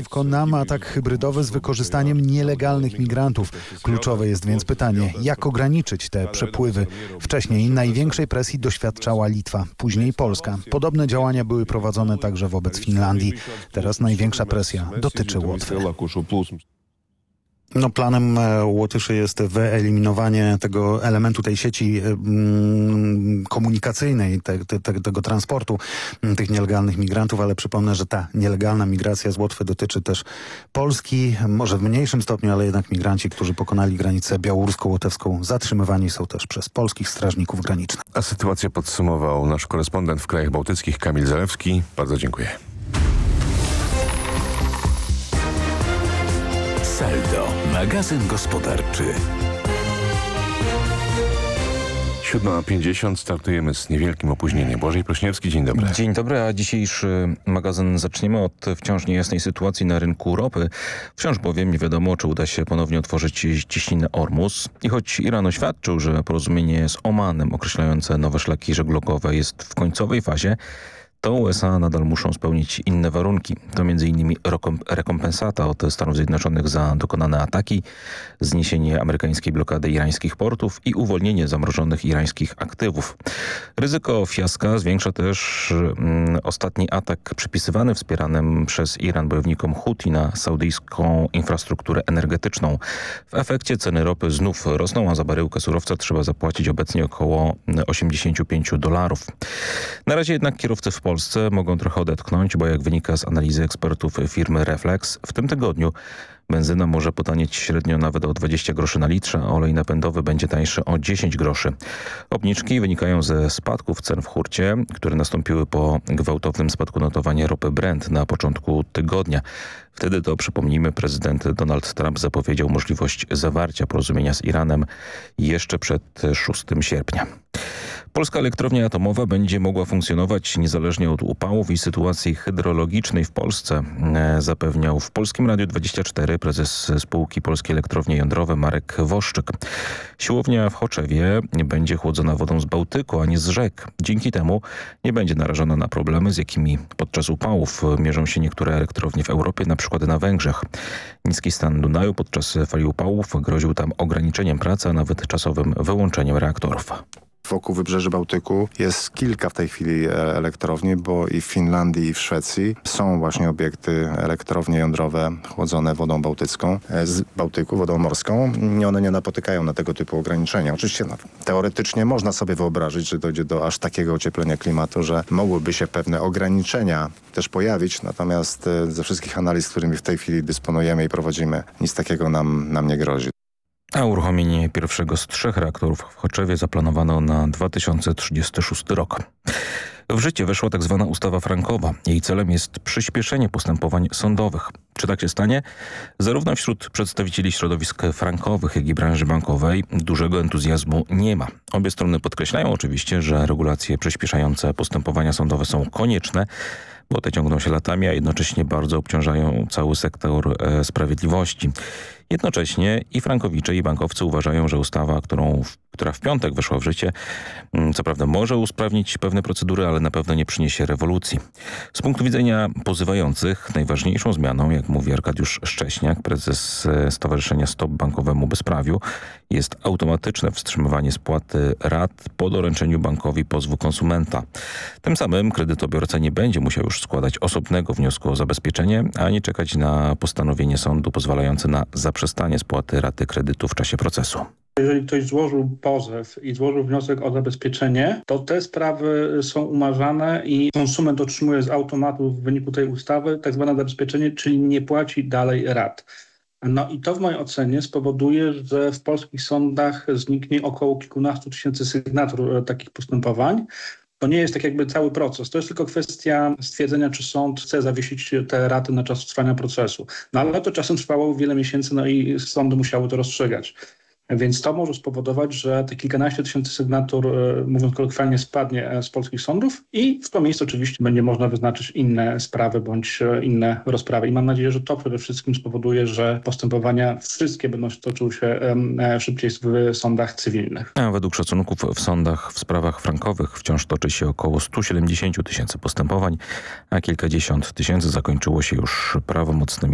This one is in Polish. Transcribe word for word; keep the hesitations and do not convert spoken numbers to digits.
przeciwko nam atak hybrydowy z wykorzystaniem nielegalnych migrantów. Kluczowe jest więc pytanie, jak ograniczyć te przepływy. Wcześniej największej presji doświadczała Litwa, później Polska. Podobne działania były prowadzone także wobec Finlandii. Teraz największa presja dotyczy Łotwy. No, planem Łotyszy jest wyeliminowanie tego elementu, tej sieci mm, komunikacyjnej, te, te, te, tego transportu m, tych nielegalnych migrantów, ale przypomnę, że ta nielegalna migracja z Łotwy dotyczy też Polski, może w mniejszym stopniu, ale jednak migranci, którzy pokonali granicę białorusko-łotewską, zatrzymywani są też przez polskich strażników granicznych. A sytuację podsumował nasz korespondent w krajach bałtyckich Kamil Zalewski. Bardzo dziękuję. Saldo, magazyn gospodarczy. siódma pięćdziesiąt, startujemy z niewielkim opóźnieniem. Błażej Prośniewski, dzień dobry. Dzień dobry, a dzisiejszy magazyn zaczniemy od wciąż niejasnej sytuacji na rynku ropy. Wciąż bowiem nie wiadomo, czy uda się ponownie otworzyć cieśninę Ormus. I choć Iran oświadczył, że porozumienie z Omanem określające nowe szlaki żeglugowe jest w końcowej fazie, to U S A nadal muszą spełnić inne warunki. To między innymi rekompensata od Stanów Zjednoczonych za dokonane ataki, zniesienie amerykańskiej blokady irańskich portów i uwolnienie zamrożonych irańskich aktywów. Ryzyko fiaska zwiększa też mm, ostatni atak przypisywany wspieranym przez Iran bojownikom Huti na saudyjską infrastrukturę energetyczną. W efekcie ceny ropy znów rosną, a za baryłkę surowca trzeba zapłacić obecnie około osiemdziesiąt pięć dolarów. Na razie jednak kierowcy w Polsce mogą trochę odetchnąć, bo jak wynika z analizy ekspertów firmy Reflex, w tym tygodniu benzyna może potanieć średnio nawet o dwadzieścia groszy na litrze, a olej napędowy będzie tańszy o dziesięć groszy. Obniżki wynikają ze spadków cen w hurcie, które nastąpiły po gwałtownym spadku notowania ropy Brent na początku tygodnia. Wtedy to, przypomnijmy, prezydent Donald Trump zapowiedział możliwość zawarcia porozumienia z Iranem jeszcze przed szóstego sierpnia. Polska elektrownia atomowa będzie mogła funkcjonować niezależnie od upałów i sytuacji hydrologicznej w Polsce, zapewniał w Polskim Radiu dwadzieścia cztery prezes spółki Polskie Elektrownie Jądrowe Marek Woszczyk. Siłownia w Choczewie będzie chłodzona wodą z Bałtyku, a nie z rzek. Dzięki temu nie będzie narażona na problemy, z jakimi podczas upałów mierzą się niektóre elektrownie w Europie, na przykład na Węgrzech. Niski stan Dunaju podczas fali upałów groził tam ograniczeniem pracy, a nawet czasowym wyłączeniem reaktorów. Wokół wybrzeży Bałtyku jest kilka w tej chwili elektrowni, bo i w Finlandii, i w Szwecji są właśnie obiekty, elektrownie jądrowe chłodzone wodą bałtycką, z Bałtyku, wodą morską. I one nie napotykają na tego typu ograniczenia. Oczywiście no, teoretycznie można sobie wyobrazić, że dojdzie do aż takiego ocieplenia klimatu, że mogłyby się pewne ograniczenia też pojawić, natomiast ze wszystkich analiz, którymi w tej chwili dysponujemy i prowadzimy, nic takiego nam, nam nie grozi. A uruchomienie pierwszego z trzech reaktorów w Choczewie zaplanowano na dwa tysiące trzydziesty szósty rok. W życie weszła tak zwana ustawa frankowa. Jej celem jest przyspieszenie postępowań sądowych. Czy tak się stanie? Zarówno wśród przedstawicieli środowisk frankowych, jak i branży bankowej dużego entuzjazmu nie ma. Obie strony podkreślają oczywiście, że regulacje przyspieszające postępowania sądowe są konieczne, bo te ciągną się latami, a jednocześnie bardzo obciążają cały sektor e, sprawiedliwości. Jednocześnie i frankowicze, i bankowcy uważają, że ustawa, którą, która w piątek weszła w życie, co prawda może usprawnić pewne procedury, ale na pewno nie przyniesie rewolucji. Z punktu widzenia pozywających najważniejszą zmianą, jak mówi Arkadiusz Szcześniak, prezes Stowarzyszenia Stop Bankowemu Bezprawiu, jest automatyczne wstrzymywanie spłaty rat po doręczeniu bankowi pozwu konsumenta. Tym samym kredytobiorca nie będzie musiał już składać osobnego wniosku o zabezpieczenie, ani czekać na postanowienie sądu pozwalające na zaprzestanie spłaty raty kredytu w czasie procesu. Jeżeli ktoś złożył pozew i złożył wniosek o zabezpieczenie, to te sprawy są umarzane i konsument otrzymuje z automatu w wyniku tej ustawy tak zwane zabezpieczenie, czyli nie płaci dalej rat. No i to w mojej ocenie spowoduje, że w polskich sądach zniknie około kilkunastu tysięcy sygnatur takich postępowań. To nie jest tak jakby cały proces. To jest tylko kwestia stwierdzenia, czy sąd chce zawiesić te raty na czas trwania procesu. No ale to czasem trwało wiele miesięcy, no i sądy musiały to rozstrzygać. Więc to może spowodować, że te kilkanaście tysięcy sygnatur, mówiąc kolokwialnie, spadnie z polskich sądów i w to miejsce oczywiście będzie można wyznaczyć inne sprawy bądź inne rozprawy. I mam nadzieję, że to przede wszystkim spowoduje, że postępowania wszystkie będą się toczyły się szybciej w sądach cywilnych. A według szacunków w sądach w sprawach frankowych wciąż toczy się około sto siedemdziesiąt tysięcy postępowań, a kilkadziesiąt tysięcy zakończyło się już prawomocnymi